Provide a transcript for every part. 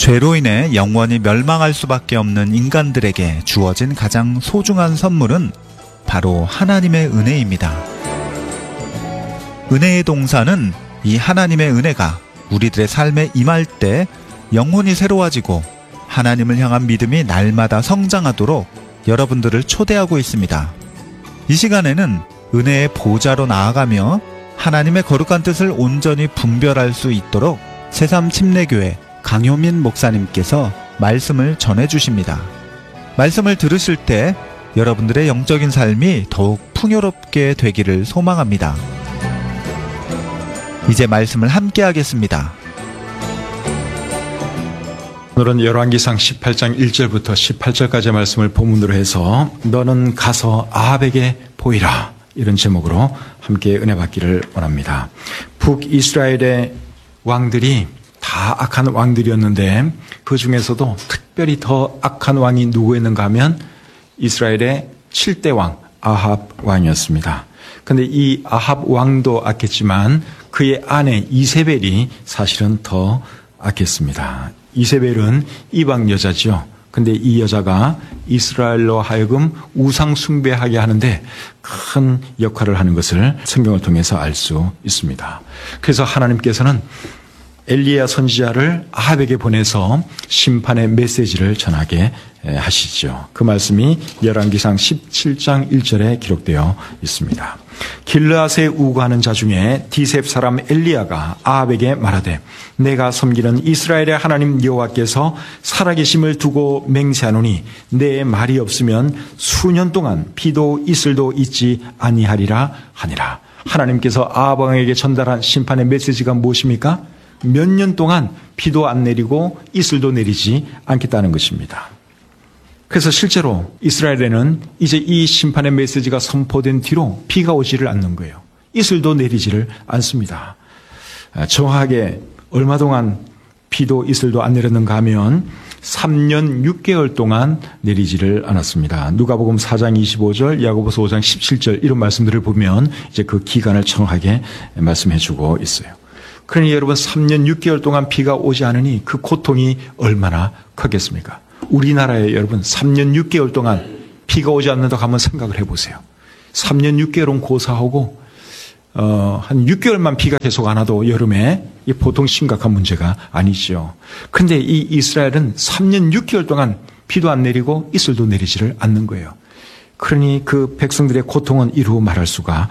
죄로 인해 영원히 멸망할 수밖에 없는 인간들에게 주어진 가장 소중한 선물은 바로 하나님의 은혜입니다. 은혜의 동사는 이 하나님의 은혜가 우리들의 삶에 임할 때 영혼이 새로워지고 하나님을 향한 믿음이 날마다 성장하도록 여러분들을 초대하고 있습니다. 이 시간에는 은혜의 보좌로 나아가며 하나님의 거룩한 뜻을 온전히 분별할 수 있도록 새삼침례교회 강효민 목사님께서 말씀을 전해주십니다. 말씀을 들으실 때 여러분들의 영적인 삶이 더욱 풍요롭게 되기를 소망합니다. 이제 말씀을 함께 하겠습니다. 오늘은 열왕기상 18장 1절부터 18절까지의 말씀을 본문으로 해서 너는 가서 아합에게 보이라, 이런 제목으로 함께 은혜 받기를 원합니다. 북이스라엘의 왕들이 다 악한 왕들이었는데 그 중에서도 특별히 더 악한 왕이 누구였는가 하면 이스라엘의 7대 왕 아합 왕이었습니다. 그런데 이 아합 왕도 악했지만 그의 아내 이세벨이 사실은 더 악했습니다. 이세벨은 이방 여자지요. 근데 이 여자가 이스라엘로 하여금 우상 숭배하게 하는데 큰 역할을 하는 것을 성경을 통해서 알 수 있습니다. 그래서 하나님께서는 엘리야 선지자를 아합에게 보내서 심판의 메시지를 전하게 하시죠. 그 말씀이 열왕기상 17장 1절에 기록되어 있습니다. 길르앗에 우거하는 자 중에 디셉 사람 엘리야가 아합에게 말하되 내가 섬기는 이스라엘의 하나님 여호와께서 살아계심을 두고 맹세하노니 내 말이 없으면 수년 동안 비도 이슬도 있지 아니하리라 하니라. 하나님께서 아합 왕에게 전달한 심판의 메시지가 무엇입니까? 몇 년 동안 비도 안 내리고 이슬도 내리지 않겠다는 것입니다. 그래서 실제로 이스라엘에는 이제 이 심판의 메시지가 선포된 뒤로 비가 오지를 않는 거예요. 이슬도 내리지를 않습니다. 정확하게 얼마 동안 비도 이슬도 안 내렸는가 하면 3년 6개월 동안 내리지를 않았습니다. 누가복음 4장 25절, 야고보서 5장 17절 이런 말씀들을 보면 이제 그 기간을 정확하게 말씀해 주고 있어요. 그러니 여러분 3년 6개월 동안 비가 오지 않으니 그 고통이 얼마나 크겠습니까? 우리나라에 여러분 3년 6개월 동안 비가 오지 않는다고 한번 생각을 해보세요. 3년 6개월은 고사하고 한 6개월만 비가 계속 안 와도 여름에 보통 심각한 문제가 아니죠. 그런데 이 이스라엘은 3년 6개월 동안 비도 안 내리고 이슬도 내리지를 않는 거예요. 그러니 그 백성들의 고통은 이루 말할 수가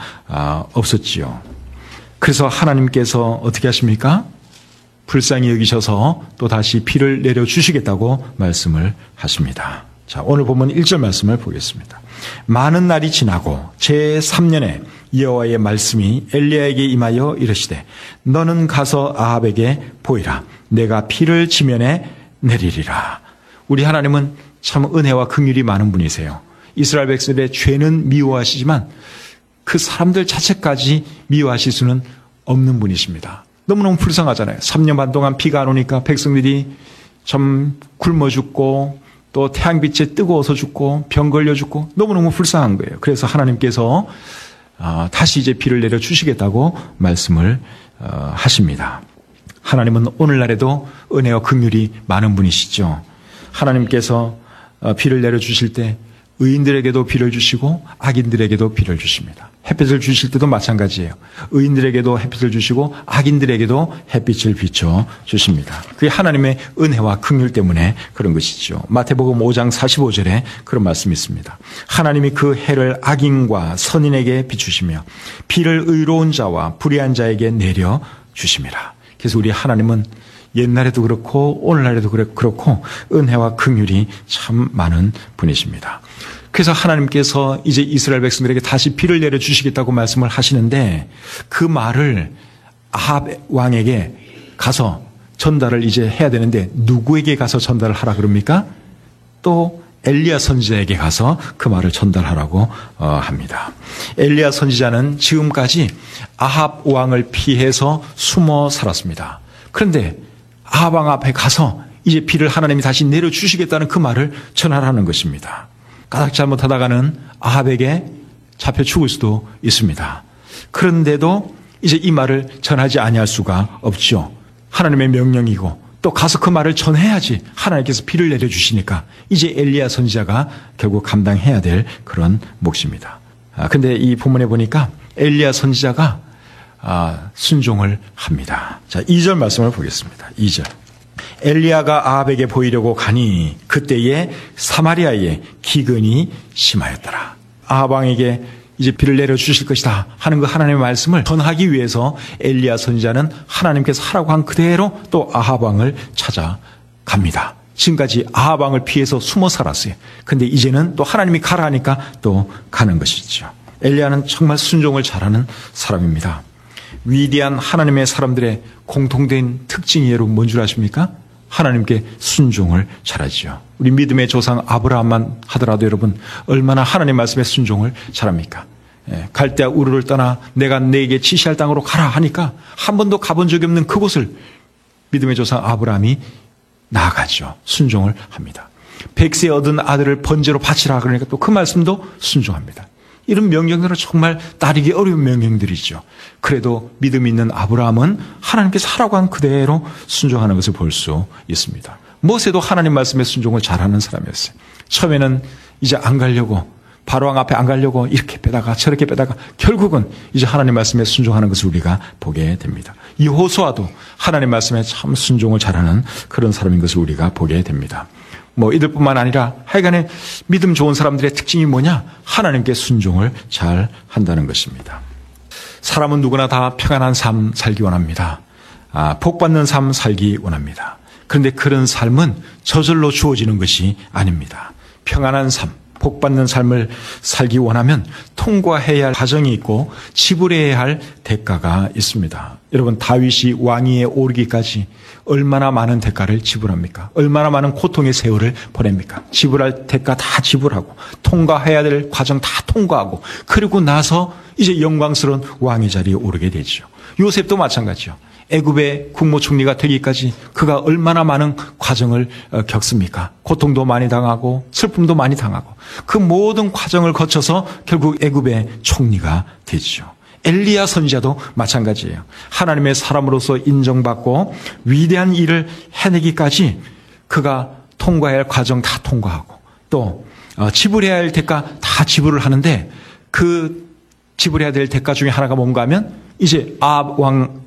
없었지요. 그래서 하나님께서 어떻게 하십니까? 불쌍히 여기셔서 또 다시 비를 내려주시겠다고 말씀을 하십니다. 자, 오늘 보면 1절 말씀을 보겠습니다. 많은 날이 지나고 제3년에 여호와의 말씀이 엘리야에게 임하여 이르시되 너는 가서 아합에게 보이라. 내가 비를 지면에 내리리라. 우리 하나님은 참 은혜와 긍휼이 많은 분이세요. 이스라엘 백성들의 죄는 미워하시지만 그 사람들 자체까지 미워하실 수는 없는 분이십니다. 너무너무 불쌍하잖아요. 3년 반 동안 비가 안 오니까 백성들이 좀 굶어 죽고 또 태양빛에 뜨거워서 죽고 병 걸려 죽고 너무너무 불쌍한 거예요. 그래서 하나님께서 다시 이제 비를 내려주시겠다고 말씀을 하십니다. 하나님은 오늘날에도 은혜와 긍휼이 많은 분이시죠. 하나님께서 비를 내려주실 때 의인들에게도 비를 주시고 악인들에게도 비를 주십니다. 햇빛을 주실 때도 마찬가지예요. 의인들에게도 햇빛을 주시고 악인들에게도 햇빛을 비춰 주십니다. 그게 하나님의 은혜와 긍휼 때문에 그런 것이죠. 마태복음 5장 45절에 그런 말씀이 있습니다. 하나님이 그 해를 악인과 선인에게 비추시며 비를 의로운 자와 불의한 자에게 내려 주심이라. 그래서 우리 하나님은 옛날에도 그렇고 오늘날에도 그렇고 은혜와 긍휼이 참 많은 분이십니다. 그래서 하나님께서 이제 이스라엘 백성들에게 다시 비를 내려주시겠다고 말씀을 하시는데 그 말을 아합 왕에게 가서 전달을 이제 해야 되는데 누구에게 가서 전달을 하라 그럽니까? 또 엘리야 선지자에게 가서 그 말을 전달하라고 합니다. 엘리야 선지자는 지금까지 아합 왕을 피해서 숨어 살았습니다. 그런데 아합 왕 앞에 가서 이제 비를 하나님이 다시 내려주시겠다는 그 말을 전하라는 것입니다. 까닭 잘못하다가는 아합에게 잡혀 죽을 수도 있습니다. 그런데도 이제 이 말을 전하지 아니할 수가 없죠. 하나님의 명령이고 또 가서 그 말을 전해야지 하나님께서 비를 내려주시니까 이제 엘리야 선지자가 결국 감당해야 될 그런 몫입니다. 근데 이 본문에 보니까 엘리야 선지자가 순종을 합니다. 자, 2절 말씀을 보겠습니다. 2절. 엘리야가 아합에게 보이려고 가니 그때에 사마리아에 기근이 심하였더라. 아합 왕에게 이제 비를 내려주실 것이다 하는 그 하나님의 말씀을 전하기 위해서 엘리야 선지자는 하나님께서 하라고 한 그대로 또 아합 왕을 찾아갑니다. 지금까지 아합 왕을 피해서 숨어 살았어요. 근데 이제는 또 하나님이 가라 하니까 또 가는 것이죠. 엘리야는 정말 순종을 잘하는 사람입니다. 위대한 하나님의 사람들의 공통된 특징이 여러분 뭔 줄 아십니까? 하나님께 순종을 잘하지요. 우리 믿음의 조상 아브라함만 하더라도 여러분 얼마나 하나님 말씀에 순종을 잘합니까? 갈대아 우르를 떠나 내가 네게 지시할 땅으로 가라 하니까 한 번도 가본 적이 없는 그곳을 믿음의 조상 아브라함이 나아가죠. 순종을 합니다. 백세 얻은 아들을 번제로 바치라 그러니까 또 그 말씀도 순종합니다. 이런 명령들은 정말 따르기 어려운 명령들이죠. 그래도 믿음 있는 아브라함은 하나님께서 하라고 한 그대로 순종하는 것을 볼 수 있습니다. 모세도 하나님 말씀에 순종을 잘하는 사람이었어요. 처음에는 이제 안 가려고 바로왕 앞에 안 가려고 이렇게 빼다가 저렇게 빼다가 결국은 이제 하나님 말씀에 순종하는 것을 우리가 보게 됩니다. 여호수아도 하나님 말씀에 참 순종을 잘하는 그런 사람인 것을 우리가 보게 됩니다. 이들뿐만 아니라 하여간에 믿음 좋은 사람들의 특징이 뭐냐? 하나님께 순종을 잘 한다는 것입니다. 사람은 누구나 다 평안한 삶 살기 원합니다. 복받는 삶 살기 원합니다. 그런데 그런 삶은 저절로 주어지는 것이 아닙니다. 평안한 삶, 복받는 삶을 살기 원하면 통과해야 할 과정이 있고 지불해야 할 대가가 있습니다. 여러분 다윗이 왕위에 오르기까지 얼마나 많은 대가를 지불합니까? 얼마나 많은 고통의 세월을 보냅니까? 지불할 대가 다 지불하고 통과해야 될 과정 다 통과하고 그리고 나서 이제 영광스러운 왕의 자리에 오르게 되죠. 요셉도 마찬가지요. 애굽의 국무총리가 되기까지 그가 얼마나 많은 과정을 겪습니까? 고통도 많이 당하고 슬픔도 많이 당하고 그 모든 과정을 거쳐서 결국 애굽의 총리가 되죠. 엘리야 선지자도 마찬가지예요. 하나님의 사람으로서 인정받고 위대한 일을 해내기까지 그가 통과해야 할 과정 다 통과하고 또 지불해야 할 대가 다 지불을 하는데 그 지불해야 될 대가 중에 하나가 뭔가 하면 이제 아합 왕